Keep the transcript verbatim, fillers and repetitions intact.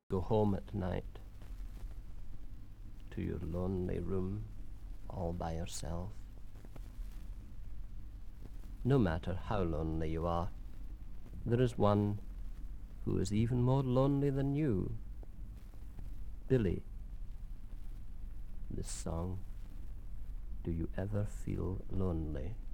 Go home at night to your lonely room all by yourself. No matter how lonely you are, there is one who is even more lonely than you. Billy, this song, Do You Ever Feel Lonely?